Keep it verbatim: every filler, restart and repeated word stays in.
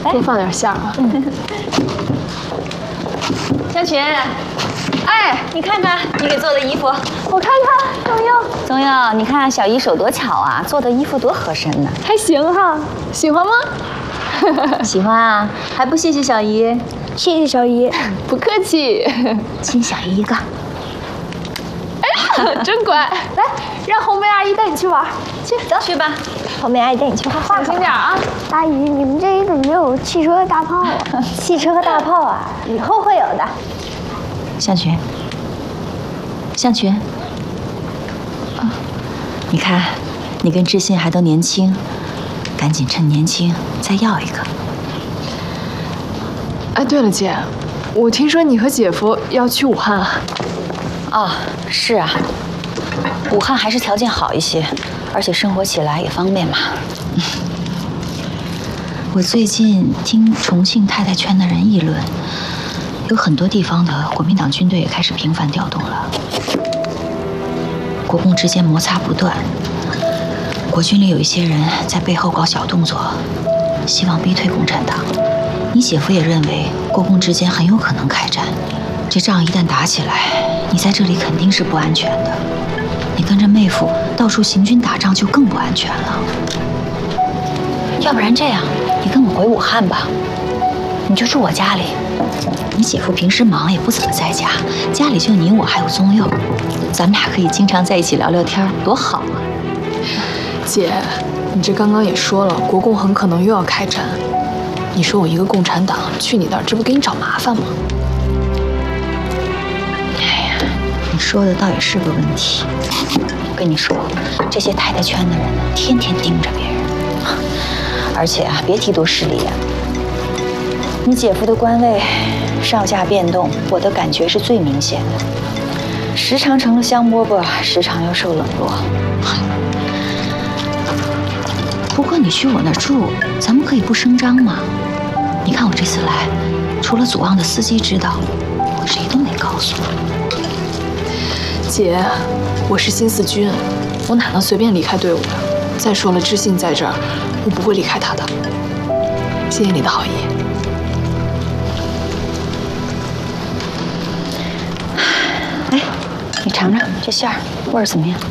多放点馅儿啊。嗯。 香群，哎，你看看你给做的衣服， 我看看，宗佑， 宗佑，你看小姨手多巧啊，做的衣服多合身呢。 还行哈，喜欢吗？ 喜欢啊，还不谢谢小姨？ 谢谢小姨，不客气。 亲小姨一个。 哎呀，真乖！来，让红梅阿姨带你去玩，去， 走去吧。 红梅阿姨带你去画画，小心点啊！ 阿姨，你们这里怎么没有汽车和大炮啊？ 汽车和大炮啊，以后会有的。 向群，向群，啊，你看，你跟知信还都年轻，赶紧趁年轻再要一个。 哎，对了，姐，我听说你和姐夫要去武汉啊。 哦，是啊，武汉还是条件好一些，而且生活起来也方便嘛。我最近听重庆太太圈的人议论，有很多地方的国民党军队也开始频繁调动了，国共之间摩擦不断，国军里有一些人在背后搞小动作，希望逼退共产党。你姐夫也认为国共之间很有可能开战，这仗一旦打起来，你在这里肯定是不安全的。你跟着妹夫到处行军打仗就更不安全了。要不然这样，你跟我回武汉吧，你就住我家里。你姐夫平时忙也不怎么在家，家里就你我还有宗佑，咱们俩可以经常在一起聊聊天，多好啊！ 姐，你这刚刚也说了，国共很可能又要开战。你说我一个共产党去你那儿，这不给你找麻烦吗？ 哎呀，你说的倒也是个问题。我跟你说，这些太太圈的人呢，天天盯着别人，而且啊，别提多势利啊。你姐夫的官位上下变动，我的感觉是最明显的，时常成了香饽饽，时常又受冷落。不过你去我那儿住，咱们可以不声张嘛。你看我这次来，除了祖旺的司机知道，我谁都没告诉。 姐，我是新四军，我哪能随便离开队伍呀？再说了，知信在这儿，我不会离开他的。谢谢你的好意。 哎，你尝尝这馅儿，味儿怎么样？